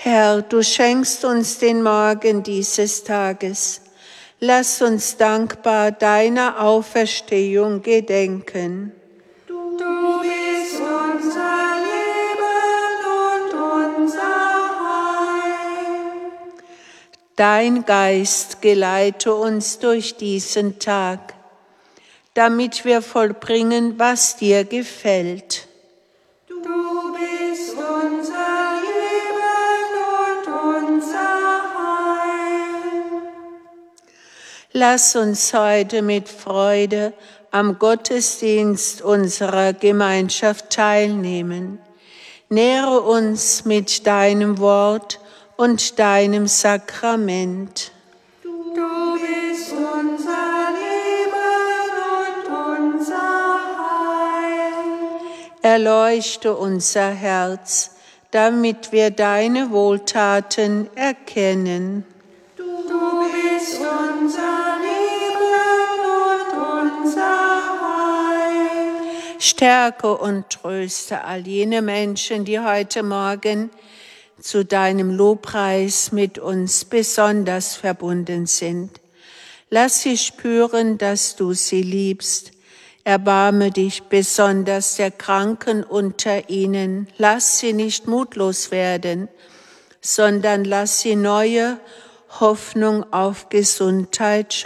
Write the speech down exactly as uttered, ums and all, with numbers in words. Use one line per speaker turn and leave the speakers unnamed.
Herr, du schenkst uns den Morgen dieses Tages. Lass uns dankbar deiner Auferstehung gedenken.
Du bist unser Leben und unser Heil.
Dein Geist geleite uns durch diesen Tag, damit wir vollbringen, was dir gefällt.
Du bist unser Leben und unser Heil.
Lass uns heute mit Freude am Gottesdienst unserer Gemeinschaft teilnehmen. Nähre uns mit deinem Wort und deinem Sakrament.
Du bist unser Leben und unser Heil.
Erleuchte unser Herz, damit wir deine Wohltaten erkennen.
Du bist unser Leben und unser Heil.
Stärke und tröste all jene Menschen, die heute Morgen zu deinem Lobpreis mit uns besonders verbunden sind. Lass sie spüren, dass du sie liebst. Erbarme dich besonders der Kranken unter ihnen. Lass sie nicht mutlos werden, sondern lass sie neue Hoffnung auf Gesundheit